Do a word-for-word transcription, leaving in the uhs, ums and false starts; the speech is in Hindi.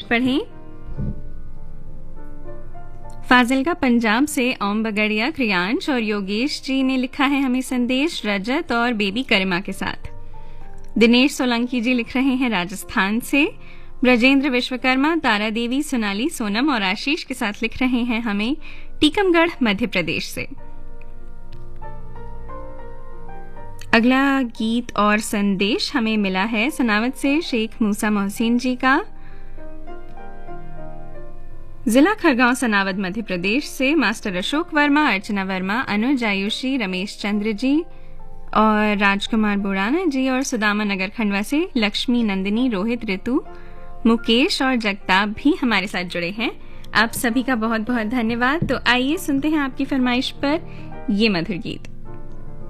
पढ़ें। फाजिलका पंजाब से ओम बगड़िया, क्रियांश और योगेश जी ने लिखा है हमें संदेश रजत और बेबी करिमा के साथ। दिनेश सोलंकी जी लिख रहे हैं राजस्थान से। ब्रजेंद्र विश्वकर्मा, तारा देवी, सोनाली, सोनम और आशीष के साथ लिख रहे हैं हमें टीकमगढ़ मध्य प्रदेश से। अगला गीत और संदेश हमें मिला है सनावत से शेख मूसा मोहसिन जी का। जिला खरगांव सनावद मध्य प्रदेश से मास्टर अशोक वर्मा, अर्चना वर्मा, अनुज आयुषी, रमेश चंद्र जी और राजकुमार बुराना जी और सुदामा नगर खंडवा से लक्ष्मी, नंदिनी, रोहित, ऋतु, मुकेश और जगताप भी हमारे साथ जुड़े हैं। आप सभी का बहुत बहुत धन्यवाद। तो आइए सुनते हैं आपकी फरमाइश पर ये मधुर गीत।